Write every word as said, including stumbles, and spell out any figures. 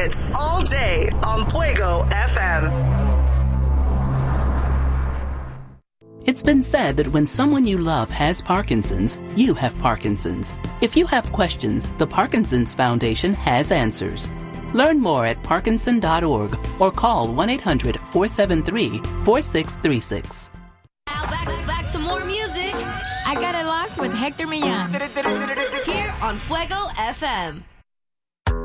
hits all day on Fuego F M. It's been said that when someone you love has Parkinson's, you have Parkinson's. If you have questions, the Parkinson's Foundation has answers. Learn more at parkinson dot org or call one eight hundred four seven three four six three six. Now back, back to more music. I got it locked with Hector Millán. Here on Fuego F M.